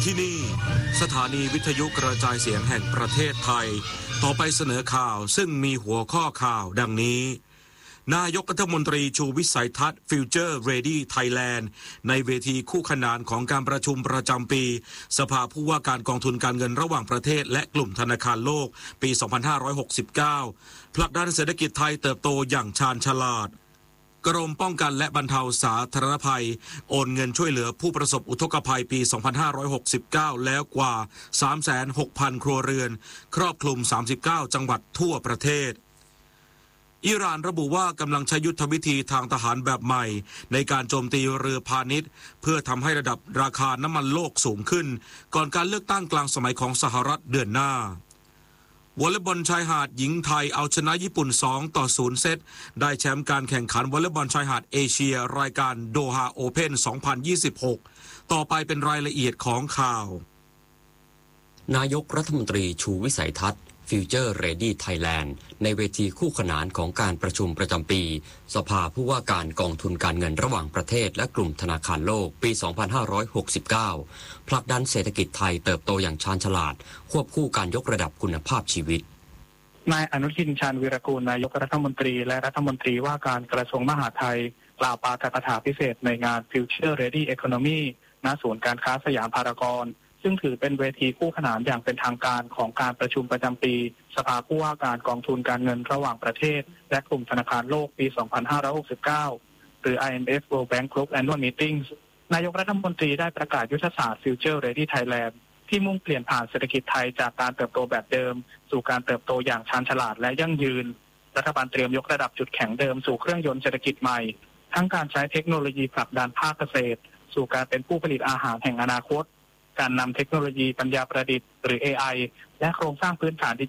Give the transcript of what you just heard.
ที่นี่สถานีวิทยุกระจายเสียงแห่งประเทศไทยต่อไปเสนอข่าวซึ่งมีหัวข้อข่าวดังนี้นายกรัฐมนตรีชูวิสัยทัศน์ Future Ready Thailand ในเวทีคู่ขนานของการประชุมประจำปีสภาผู้ว่าการกองทุนการเงินระหว่างประเทศและกลุ่มธนาคารโลกปี 2569 ผลักดันเศรษฐกิจไทยเติบโตอย่างชาญฉลาดกรมป้องกันและบรรเทาสาธารณภัยโอนเงินช่วยเหลือผู้ประสบอุทกภัยปี 2569 แล้วกว่า 36,000 ครัวเรือนครอบคลุม 39 จังหวัดทั่วประเทศอิหร่านระบุว่ากำลังใช้ยุทธวิธีทางทหารแบบใหม่ในการโจมตีเรือพาณิชย์เพื่อทำให้ระดับราคาน้ำมันโลกสูงขึ้นก่อนการเลือกตั้งกลางสมัยของสหรัฐเดือนหน้าวอลเลย์บอลชายหาดหญิงไทยเอาชนะญี่ปุ่น 2-0 เซตได้แชมป์การแข่งขันวอลเลย์บอลชายหาดเอเชียรายการโดฮาโอเพ่น 2026 ต่อไปเป็นรายละเอียดของข่าวนายกรัฐมนตรีชูวิสัยทัศน์ Future Ready Thailand ในเวทีคู่ขนานของการประชุมประจำปีสภาผู้ว่าการกองทุนการเงินระหว่างประเทศและกลุ่มธนาคารโลกปี 2569 ผลักดันเศรษฐกิจไทยเติบโตอย่างชาญฉลาดควบคู่การยกระดับคุณภาพชีวิตนายอนุทินชาญวีรกูลนายกรัฐมนตรีและรัฐมนตรีว่าการกระทรวงมหาดไทยกล่าวปาฐกถาพิเศษในงาน Future Ready Economy ณ ศูนย์การค้าสยามพารากอนซึ่งถือเป็นเวทีคู่ขนานอย่างเป็นทางการของการประชุมประจำปีสภาผู้ว่าการกองทุนการเงินระหว่างประเทศและกลุ่มธนาคารโลกปี 2569 หรือ IMF World Bank Group Annual Meetings นายกรัฐมนตรีได้ประกาศยุทธศาสตร์ Future Ready Thailand ที่มุ่งเปลี่ยนผ่านเศรษฐกิจไทยจากการเติบโตแบบเดิมสู่การเติบโตอย่างชาญฉลาดและยั่งยืนรัฐบาลเตรียมยกระดับจุดแข็งเดิมสู่เครื่องยนต์เศรษฐกิจใหม่ทั้งการใช้เทคโนโลยีผลักดันภาคเกษตรสู่การเป็นผู้ผลิตอาหารแห่งอนาคตการนำเทคโนโลยีปัญญาประดิษฐ์หรือ AI และโครงสร้างพื้นฐานดิ